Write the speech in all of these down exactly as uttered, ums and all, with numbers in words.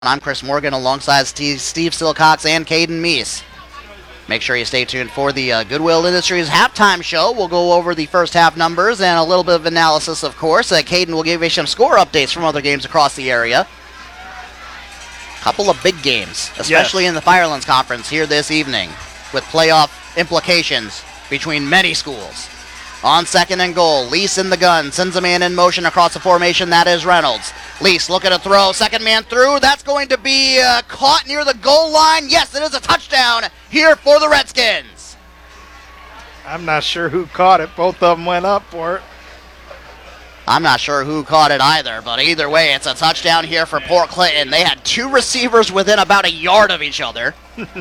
I'm Chris Morgan alongside Steve, Steve Silcox and Caden Meese. Make sure you stay tuned for the uh, Goodwill Industries halftime show. We'll go over the first half numbers and a little bit of analysis, of course. Uh, Caden will give you some score updates from other games across the area. Couple of big games, especially yes. in the Firelands Conference here this evening, with playoff implications between many schools. On second and goal, Lease in the gun, sends a man in motion across the formation. That is Reynolds. Lease looking to throw, second man through. That's going to be uh, caught near the goal line. Yes, it is a touchdown here for the Redskins. I'm not sure who caught it. Both of them went up for it. I'm not sure who caught it either, but either way, it's a touchdown here for Port Clinton. They had two receivers within about a yard of each other.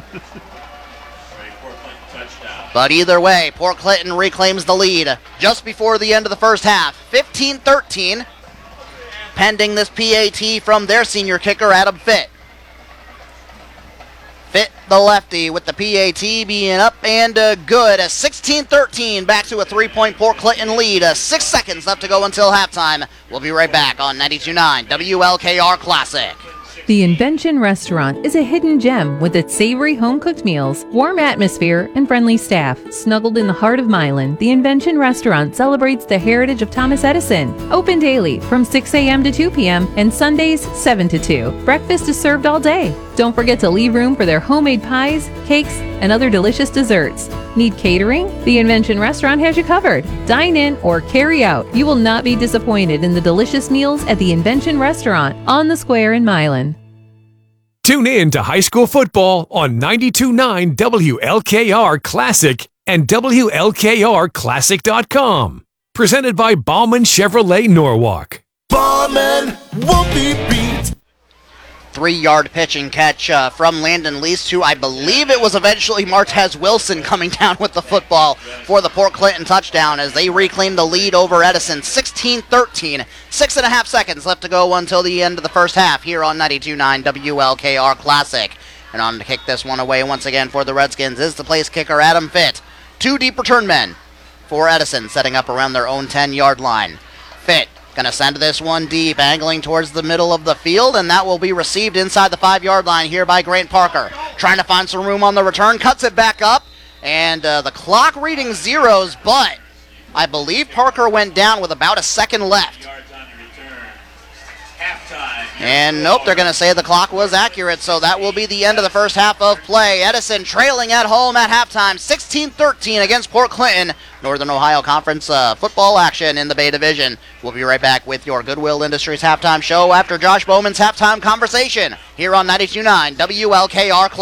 But either way, Port Clinton reclaims the lead just before the end of the first half, fifteen thirteen, pending this P A T from their senior kicker, Adam Fitt. Fitt, the lefty, with the P A T being up and uh, good. A sixteen thirteen, back to a three-point Port Clinton lead. Uh, six seconds left to go until halftime. We'll be right back on ninety-two point nine W L K R Classic. The Invention Restaurant is a hidden gem with its savory home-cooked meals, warm atmosphere, and friendly staff. Snuggled in the heart of Milan, the Invention Restaurant celebrates the heritage of Thomas Edison. Open daily from six a.m. to two p.m. and Sundays seven to two. Breakfast is served all day. Don't forget to leave room for their homemade pies, cakes, and other delicious desserts. Need catering? The Invention Restaurant has you covered. Dine in or carry out. You will not be disappointed in the delicious meals at the Invention Restaurant on the Square in Milan. Tune in to high school football on ninety-two point nine W L K R Classic and W L K R Classic dot com. Presented by Bauman Chevrolet Norwalk. Bauman won't be beat. Three-yard pitch and catch uh, from Landon Lease to, I believe it was eventually Martez Wilson coming down with the football for the Port Clinton touchdown as they reclaim the lead over Edison, sixteen thirteen. Six and a half seconds left to go until the end of the first half here on ninety-two point nine W L K R Classic. And on to kick this one away once again for the Redskins is the place kicker, Adam Fitt. Two deep return men for Edison, setting up around their own ten-yard line. Fitt gonna send this one deep, angling towards the middle of the field, and that will be received inside the five-yard line here by Grant Parker. Trying to find some room on the return, cuts it back up, and uh, the clock reading zeros, but I believe Parker went down with about a second left. And nope, they're going to say the clock was accurate, so that will be the end of the first half of play. Edison trailing at home at halftime, sixteen thirteen against Port Clinton. Northern Ohio Conference uh, football action in the Bay Division. We'll be right back with your Goodwill Industries halftime show after Josh Bowman's halftime conversation here on ninety-two point nine W L K R Classic.